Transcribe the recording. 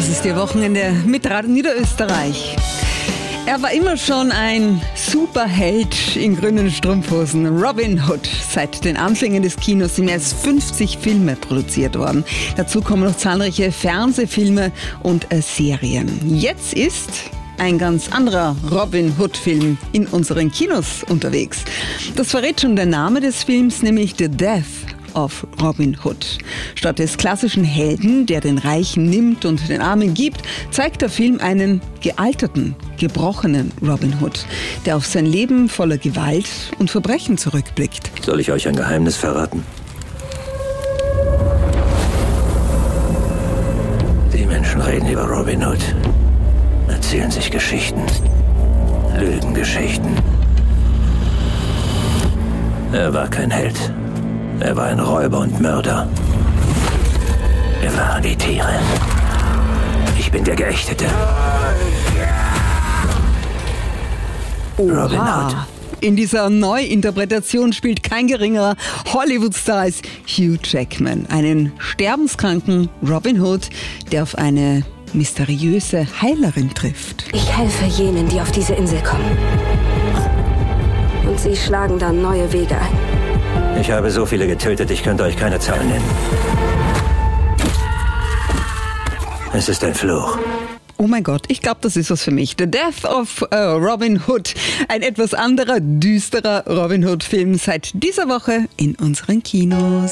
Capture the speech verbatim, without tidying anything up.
Das ist Ihr Wochenende mit Radio Niederösterreich. Er war immer schon ein Superheld in grünen Strumpfhosen, Robin Hood. Seit den Anfängen des Kinos sind mehr als fünfzig Filme produziert worden. Dazu kommen noch zahlreiche Fernsehfilme und äh, Serien. Jetzt ist ein ganz anderer Robin Hood-Film in unseren Kinos unterwegs. Das verrät schon der Name des Films, nämlich The Death of Robin Hood. Statt des klassischen Helden, der den Reichen nimmt und den Armen gibt, zeigt der Film einen gealterten, gebrochenen Robin Hood, der auf sein Leben voller Gewalt und Verbrechen zurückblickt. Soll ich euch ein Geheimnis verraten? Die Menschen reden über Robin Hood, erzählen sich Geschichten, Lügengeschichten. Er war kein Held. Er war ein Räuber und Mörder. Wir waren die Tiere. Ich bin der Geächtete. Robin Hood. In dieser Neuinterpretation spielt kein geringerer Hollywood-Star als Hugh Jackman, einen sterbenskranken Robin Hood, der auf eine mysteriöse Heilerin trifft. Ich helfe jenen, die auf diese Insel kommen. Und sie schlagen dann neue Wege ein. Ich habe so viele getötet, ich könnte euch keine Zahl nennen. Es ist ein Fluch. Oh mein Gott, ich glaube, das ist was für mich. The Death of uh, Robin Hood. Ein etwas anderer, düsterer Robin Hood-Film seit dieser Woche in unseren Kinos.